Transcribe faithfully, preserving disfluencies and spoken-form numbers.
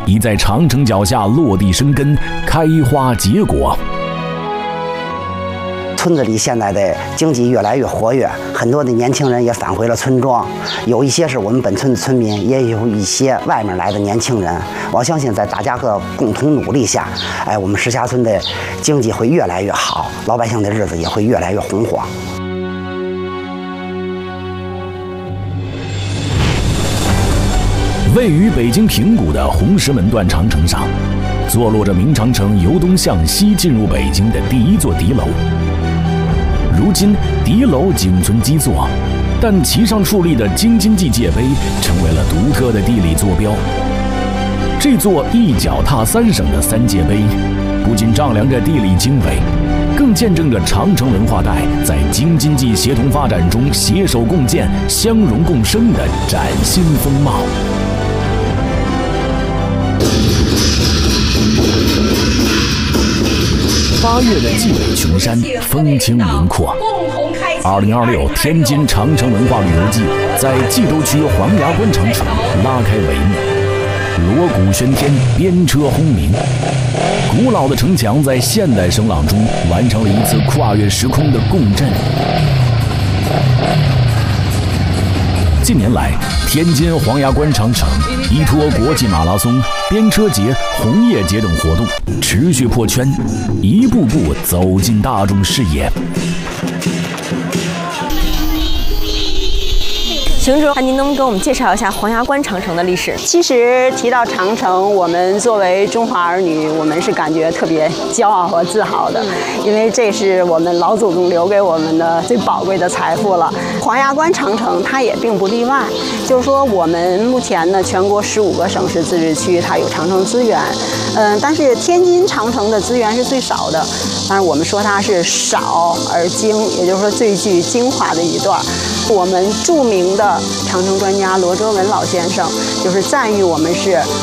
已在长城脚下落地生根，开花结果。 村子里现在的经济越来越活跃，很多的年轻人也返回了村庄，有一些是我们本村的村民，也有一些外面来的年轻人。我相信在大家个共同努力下，哎，我们石峡村的经济会越来越好，老百姓的日子也会越来越红火。 位于北京平谷的红石门段长城上，坐落着明长城由东向西进入北京的第一座敌楼。如今敌楼仅存基座，但其上矗立的京津冀界碑成为了独特的地理坐标。这座一脚踏三省的三界碑，不仅丈量着地理经纬，更见证着长城文化带在京津冀协同发展中携手共建、相融共生的崭新风貌。八月的冀北群山风情云阔。二零二六天津长城文化旅游季在冀州区黄崖关长城拉开帷幕，锣鼓喧天，鞭车轰鸣。古老的城墙在现代声浪中完成了一次跨越时空的共振。近年来，天津黄崖关长城依托国际马拉松、鞭车节、红叶节等活动，持续破圈，一步步走进大众视野。 邢主任，您能不能给我们介绍一下黄崖关长城的历史？ 其实提到长城，我们作为中华儿女，我们是感觉特别骄傲和自豪的，因为这是我们老祖宗留给我们的最宝贵的财富了。黄崖关长城它也并不例外，就是说我们目前呢，全国十五个省市自治区它有长城资源，嗯，但是天津长城的资源是最少的，但是我们说它是少而精，也就是说最具精华的一段。我们著名的长城专家罗哲文老先生就是赞誉我们是